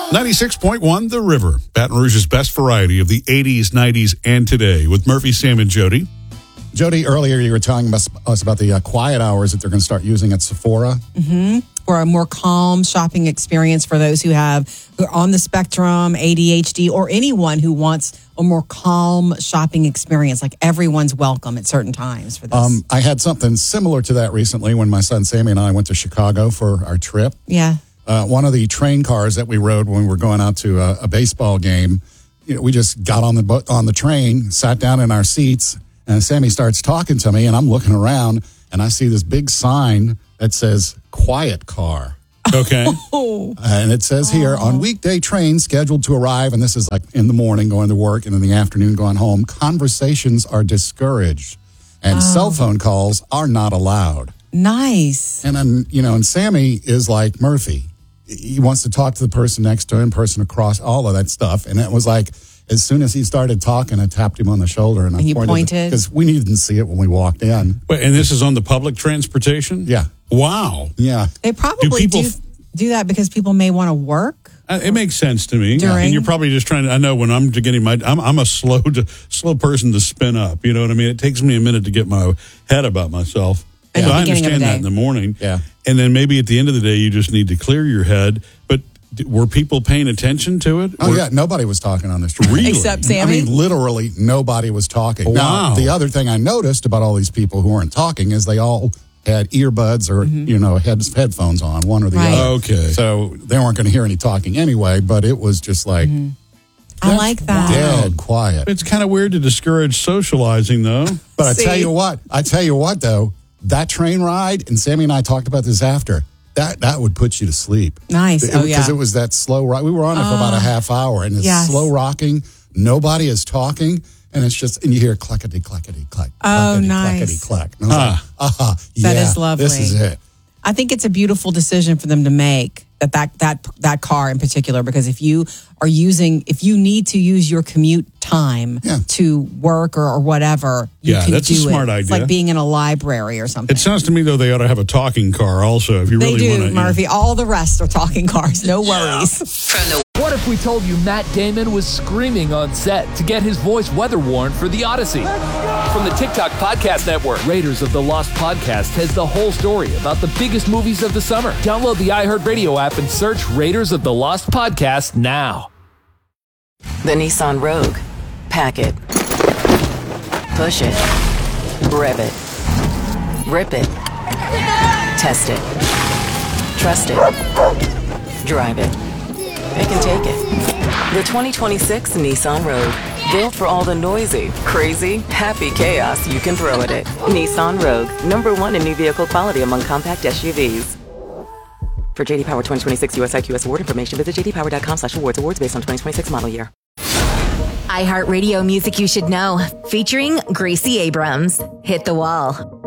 96.1 The River, Baton Rouge's best variety of the 80s, 90s, and today with Murphy, Sam, and Jody. Jody, earlier you were telling us about the quiet hours that they're going to start using at Sephora. Mm-hmm. For a more calm shopping experience for those who are on the spectrum, ADHD, or anyone who wants a more calm shopping experience. Like everyone's welcome at certain times for this. I had something similar to that recently when my son Sammy and I went to Chicago for our trip. Yeah. One of the train cars that we rode when we were going out to a baseball game, we just got on the train, sat down in our seats, and Sammy starts talking to me, and I'm looking around, and I see this big sign that says "Quiet Car." Okay. And it says here, on weekday trains scheduled to arrive, and this is like in the morning going to work, and in the afternoon going home, conversations are discouraged, and cell phone calls are not allowed. Nice. And then, and Sammy is like Murphy. He wants to talk to the person next to him, person across, all of that stuff. And it was like, as soon as he started talking, I tapped him on the shoulder and I pointed. Because we didn't see it when we walked in. Wait, and this is on the public transportation? Yeah. Wow. Yeah. They probably do that because people may want to work. It makes sense to me. During. And you're probably just trying to, I know when I'm getting I'm a slow person to spin up. You know what I mean? It takes me a minute to get my head about myself. Yeah. So I understand that in the morning. Yeah. And then maybe at the end of the day, you just need to clear your head. But were people paying attention to it? Oh, yeah. Nobody was talking on the street. Really? Except Sammy? I mean, literally nobody was talking. Wow. Now, the other thing I noticed about all these people who weren't talking is they all had earbuds or, headphones on, one or the Right. other. Okay. So they weren't going to hear any talking anyway, but it was just like... I like that. Dead quiet. It's kind of weird to discourage socializing, though. But I tell you what, though, that train ride, and Sammy and I talked about this after, that would put you to sleep. Nice. Because it was that slow rock. We were on it for about a half hour, and it's slow rocking. Nobody is talking, and it's just, and you hear clackety, clackety, clack. Oh, nice. Clackety, clack. And I was like, That is lovely. This is it. I think it's a beautiful decision for them to make that car in particular, because if you need to use your commute time to work or whatever, you can that's do a smart it. idea. It's like being in a library or something. It sounds to me, though, they ought to have a talking car also if you they really want do, to. Murphy. All the rest are talking cars. No worries. What if we told you Matt Damon was screaming on set to get his voice weather warned for The Odyssey? From the TikTok Podcast Network, Raiders of the Lost Podcast has the whole story about the biggest movies of the summer. Download the iHeartRadio app and search Raiders of the Lost Podcast now. The Nissan Rogue. Pack it. Push it. Rev it. Rip it. Test it. Trust it. Drive it. Pick and take it. The 2026 Nissan Rogue. Built for all the noisy, crazy, happy chaos you can throw at it. Nissan Rogue. #1 in new vehicle quality among compact SUVs. For JD Power 2026 US IQS award information, visit jdpower.com/awards. Awards based on 2026 model year. iHeartRadio music you should know. Featuring Gracie Abrams. Hit the Wall.